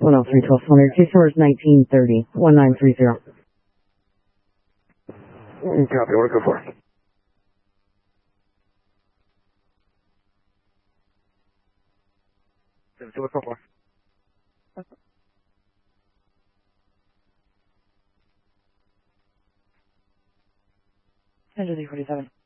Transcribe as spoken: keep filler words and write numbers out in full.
one oh three, twelve hundred. Case number is nineteen thirty, one nine three zero. Copy, order go for it. So what's up for? ten to three forty-seven.